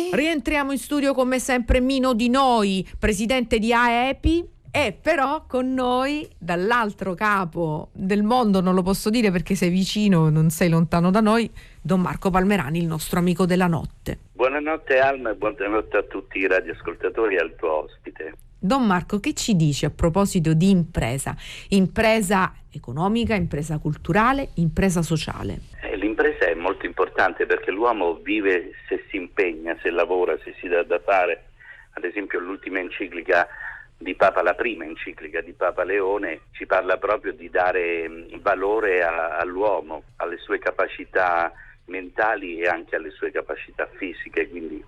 Rientriamo in studio come sempre Mino Di Noi, presidente di AEPI. E però con noi dall'altro capo del mondo, non lo posso dire perché sei vicino, non sei lontano da noi, Don Marco Palmerani, il nostro amico della notte. Buonanotte Alma e buonanotte a tutti i radioascoltatori e al tuo ospite. Don Marco, che ci dici a proposito di impresa? Impresa economica, impresa culturale, impresa sociale? L'impresa è molto importante perché l'uomo vive se si impegna, se lavora, se si dà da fare. Ad esempio l'ultima enciclica di Papa, la prima enciclica di Papa Leone, ci parla proprio di dare valore all'uomo, alle sue capacità mentali e anche alle sue capacità fisiche, quindi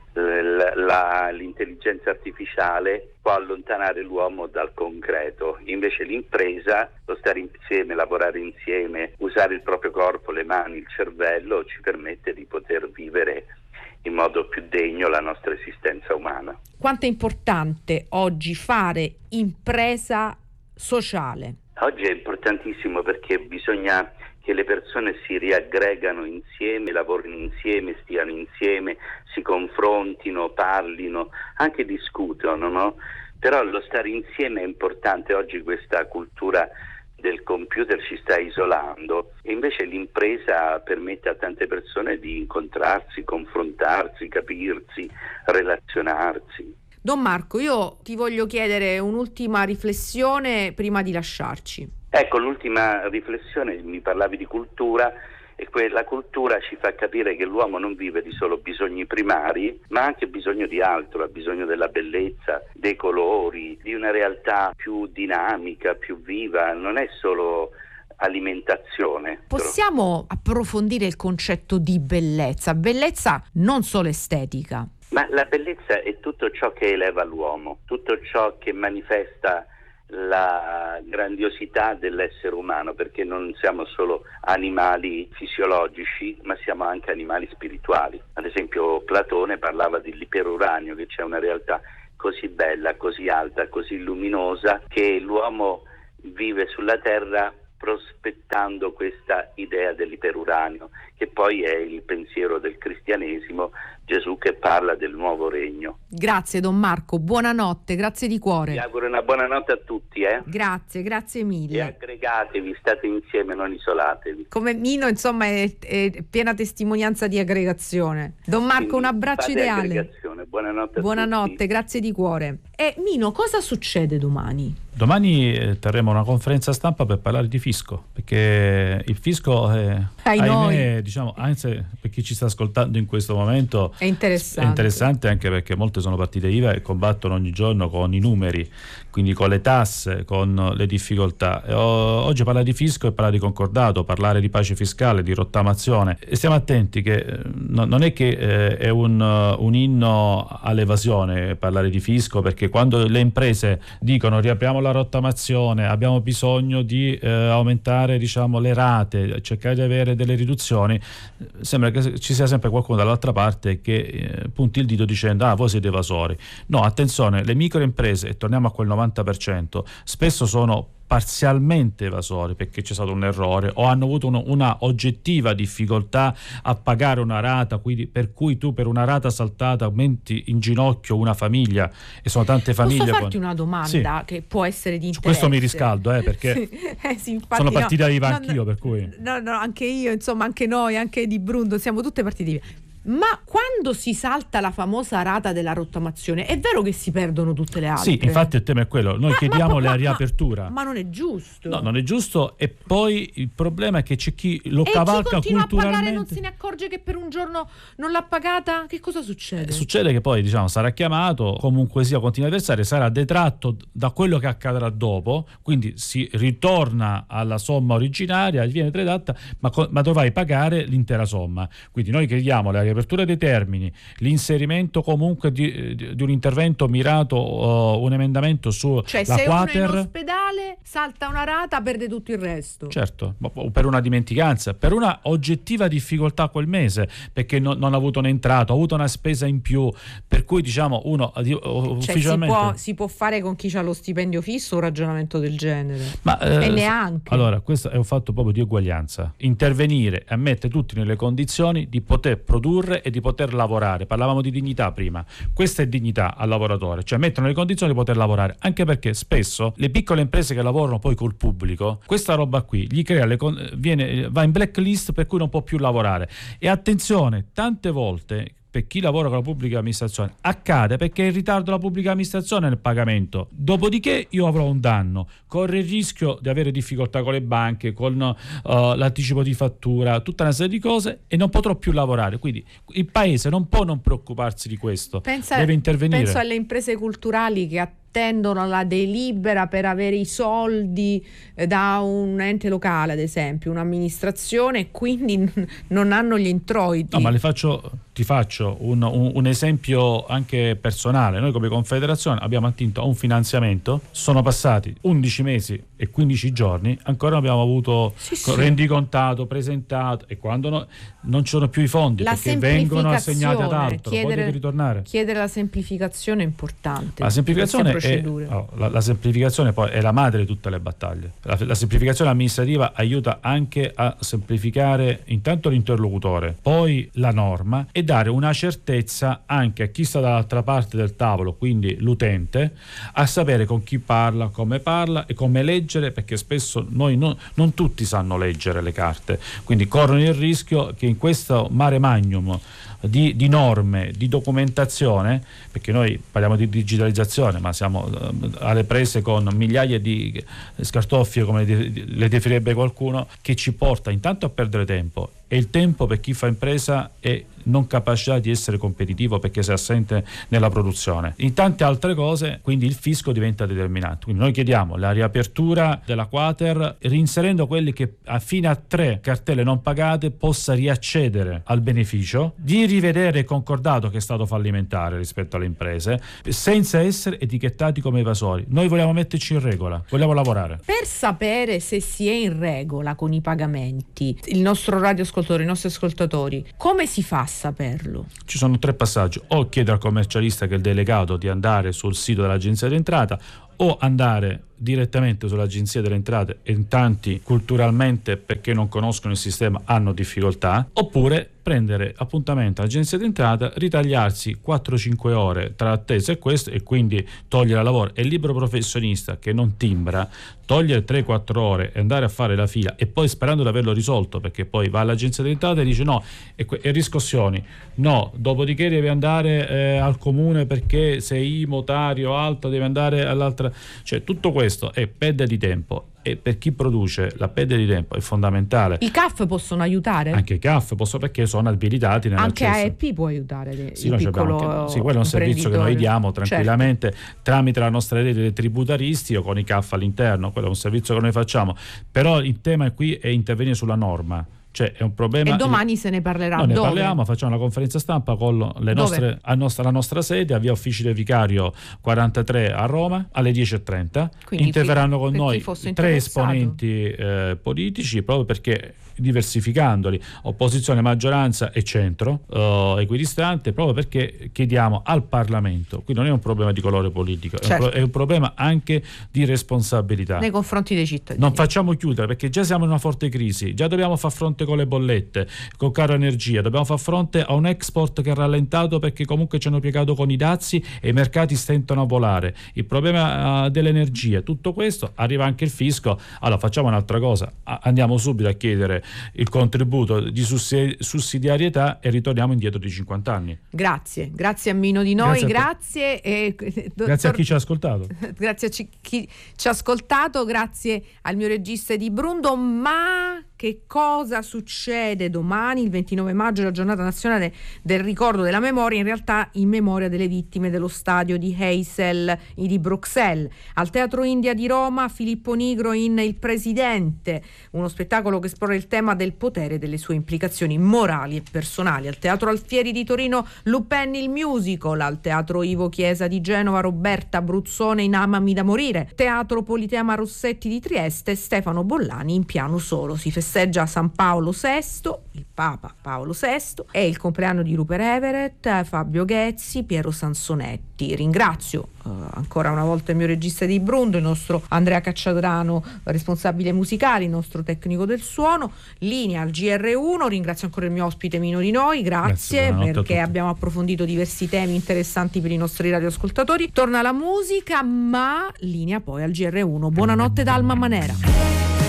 l'intelligenza artificiale può allontanare l'uomo dal concreto, invece l'impresa, lo stare insieme, lavorare insieme, usare il proprio corpo, le mani, il cervello ci permette di poter vivere in modo più degno la nostra esistenza umana. Quanto è importante oggi fare impresa sociale? Oggi è importantissimo perché bisogna che le persone si riaggregano insieme, lavorino insieme, stiano insieme, si confrontino, parlino, anche discutono, no? Però lo stare insieme è importante. Oggi questa cultura del computer ci sta isolando e invece l'impresa permette a tante persone di incontrarsi, confrontarsi, capirsi, relazionarsi. Don Marco, io ti voglio chiedere un'ultima riflessione prima di lasciarci. Ecco, l'ultima riflessione, mi parlavi di cultura, e la cultura ci fa capire che l'uomo non vive di solo bisogni primari, ma ha anche bisogno di altro, ha bisogno della bellezza, dei colori, di una realtà più dinamica, più viva, non è solo alimentazione. Possiamo approfondire il concetto di bellezza? Bellezza non solo estetica. Ma la bellezza è tutto ciò che eleva l'uomo, tutto ciò che manifesta la grandiosità dell'essere umano, perché non siamo solo animali fisiologici, ma siamo anche animali spirituali. Ad esempio Platone parlava dell'iperuranio, che c'è una realtà così bella, così alta, così luminosa, che l'uomo vive sulla terra prospettando questa idea dell'iperuranio, che poi è il pensiero del cristianesimo, Gesù che parla del nuovo regno. Grazie Don Marco, buonanotte, grazie di cuore. Vi auguro una buonanotte a tutti. Grazie mille. E aggregatevi, state insieme, non isolatevi. Come Mino, insomma, è piena testimonianza di aggregazione. Don Marco, quindi un abbraccio ideale. Buonanotte a buonanotte, tutti. Grazie di cuore. E Mino, cosa succede domani? Domani terremo una conferenza stampa per parlare di fisco, perché il fisco ahimè, diciamo, anzi, per chi ci sta ascoltando in questo momento è interessante anche perché molte sono partite IVA e combattono ogni giorno con i numeri, quindi con le tasse, con le difficoltà. Oggi parlare di fisco è parlare di concordato, parlare di pace fiscale, di rottamazione, e stiamo attenti che non è che è un inno all'evasione parlare di fisco, perché quando le imprese dicono riapriamo la rottamazione, abbiamo bisogno di aumentare, diciamo, le rate, cercare di avere delle riduzioni, sembra che ci sia sempre qualcuno dall'altra parte che punti il dito dicendo voi siete evasori. No, attenzione, le microimprese, e torniamo a quel 90%, spesso sono parzialmente evasori perché c'è stato un errore o hanno avuto una oggettiva difficoltà a pagare una rata, quindi per cui tu per una rata saltata metti in ginocchio una famiglia, e sono tante famiglie. Posso farti una domanda che può essere di interesse? Su questo mi riscaldo perché sì, infatti, sono partita IVA anch'io, per cui no, anche io, insomma, anche noi, anche di Brundo, siamo tutte partite IVA. Ma quando si salta la famosa rata della rottamazione, è vero che si perdono tutte le altre? Sì, infatti il tema è quello. Noi chiediamo la riapertura. Ma non è giusto. No, non è giusto. E poi il problema è che c'è chi lo cavalca culturalmente. E chi continua a pagare non se ne accorge che per un giorno non l'ha pagata? Che cosa succede? Succede che poi, diciamo, sarà chiamato, comunque sia continua a versare, sarà detratto da quello che accadrà dopo, quindi si ritorna alla somma originaria, viene detratta, ma dovrai pagare l'intera somma. Quindi noi chiediamo la riapertura dei termini, l'inserimento comunque di un intervento mirato, un emendamento su cioè la se quater. uno è in ospedale fiscale, salta una rata, perde tutto il resto. Certo, per una dimenticanza, per una oggettiva difficoltà quel mese, perché non ha avuto un'entrata, ha avuto una spesa in più, per cui diciamo uno ufficialmente... Si può fare con chi ha lo stipendio fisso un ragionamento del genere, ma e neanche. Allora, questo è un fatto proprio di uguaglianza, intervenire e mettere tutti nelle condizioni di poter produrre e di poter lavorare. Parlavamo di dignità prima, questa è dignità al lavoratore, cioè mettono le condizioni di poter lavorare, anche perché spesso le piccole imprese che lavorano poi col pubblico, questa roba qui gli crea va in blacklist, per cui non può più lavorare. E attenzione, tante volte per chi lavora con la pubblica amministrazione accade perché è in ritardo la pubblica amministrazione nel pagamento, dopodiché io avrò un danno, corre il rischio di avere difficoltà con le banche, con l'anticipo di fattura, tutta una serie di cose, e non potrò più lavorare. Quindi il paese non può non preoccuparsi di questo, deve intervenire. Penso alle imprese culturali che attendono la delibera per avere i soldi da un ente locale, ad esempio un'amministrazione, e quindi non hanno gli introiti. No, ma ti faccio un esempio anche personale. Noi come Confederazione abbiamo attinto a un finanziamento, sono passati 11 mesi e 15 giorni, ancora non abbiamo avuto rendicontato, presentato, e quando non ci sono più i fondi perché vengono assegnati ad altro, poi devi ritornare. Chiedere la semplificazione è importante. La semplificazione poi è la madre di tutte le battaglie. La semplificazione amministrativa aiuta anche a semplificare intanto l'interlocutore, poi la norma, e dare una certezza anche a chi sta dall'altra parte del tavolo, quindi l'utente, a sapere con chi parla e come leggere, perché spesso noi non tutti sanno leggere le carte, quindi corrono il rischio che in questo mare magnum di norme, di documentazione, perché noi parliamo di digitalizzazione ma siamo alle prese con migliaia di scartoffie, come le definirebbe qualcuno, che ci porta intanto a perdere tempo, e il tempo per chi fa impresa è non capacità di essere competitivo perché sei assente nella produzione. In tante altre cose, quindi il fisco diventa determinante. Quindi noi chiediamo la riapertura della Quater, reinserendo quelli che fino a 3 cartelle non pagate possa riaccedere al beneficio, di rivedere il concordato che è stato fallimentare rispetto alle imprese, senza essere etichettati come evasori. Noi vogliamo metterci in regola, vogliamo lavorare. Per sapere se si è in regola con i pagamenti, il nostro radioascoltatore, i nostri ascoltatori, come si fa a saperlo? Ci sono 3 passaggi: o chiedere al commercialista, che è il delegato, di andare sul sito dell'Agenzia d'Entrata, o andare direttamente sull'Agenzia delle Entrate, e in tanti culturalmente, perché non conoscono il sistema, hanno difficoltà, oppure prendere appuntamento all'Agenzia d'Entrata, ritagliarsi 4-5 ore tra attesa e questo, e quindi togliere lavoro. E il libero professionista che non timbra, togliere 3-4 ore e andare a fare la fila, e poi sperando di averlo risolto, perché poi va all'Agenzia delle Entrate e dice no, e riscossioni, no, dopodiché deve andare al comune perché sei notario alto, deve andare all'altra, cioè tutto questo è perdita di tempo, e per chi produce la perdita di tempo è fondamentale. I CAF possono aiutare? Anche i CAF perché sono abilitati nell'accesso. Anche AEP può aiutare il piccolo sì, quello è un servizio che noi diamo tranquillamente, certo, tramite la nostra rete dei tributaristi o con i CAF all'interno. Quello è un servizio che noi facciamo, però il tema qui è intervenire sulla norma. Cioè è un problema. E domani se ne parlerà. No, ne parliamo, facciamo una conferenza stampa con la nostra sede a via Uffici del Vicario 43 a Roma alle 10:30. Interverranno con noi 3 esponenti politici, proprio perché diversificandoli, opposizione, maggioranza e centro equidistante, proprio perché chiediamo al Parlamento, qui non è un problema di colore politico, certo, è un problema anche di responsabilità nei confronti dei cittadini. Non facciamo chiudere, perché già siamo in una forte crisi, già dobbiamo far fronte con le bollette, con caro energia, dobbiamo far fronte a un export che è rallentato perché comunque ci hanno piegato con i dazi e i mercati stentano a volare, il problema dell'energia, tutto questo, arriva anche il fisco. Allora facciamo un'altra cosa, andiamo subito a chiedere il contributo di sussidiarietà e ritorniamo indietro di 50 anni. Grazie a Mino Di Noi, grazie a chi ci ha ascoltato. Grazie a chi ci ha ascoltato, grazie al mio regista di Brundo, ma che cosa succede domani, il 29 maggio, la giornata nazionale del ricordo della memoria, in realtà in memoria delle vittime dello stadio di Heysel di Bruxelles. Al Teatro India di Roma, Filippo Nigro in Il Presidente, uno spettacolo che esplora il tema del potere e delle sue implicazioni morali e personali. Al Teatro Alfieri di Torino, Lupin il musical. Al Teatro Ivo Chiesa di Genova, Roberta Bruzzone in Amami da morire. Teatro Politeama Rossetti di Trieste, Stefano Bollani in Piano solo. Si festeggia San Paolo VI, il Papa Paolo VI, è il compleanno di Rupert Everett, Fabio Ghezzi, Piero Sansonetti. Ringrazio ancora una volta il mio regista di Brundo, il nostro Andrea Cacciadrano, responsabile musicale, il nostro tecnico del suono. Linea al GR1, ringrazio ancora il mio ospite Mino Di Noi, grazie perché abbiamo approfondito diversi temi interessanti per i nostri radioascoltatori. Torna la musica, ma linea poi al GR1. Buonanotte da Alma Manera.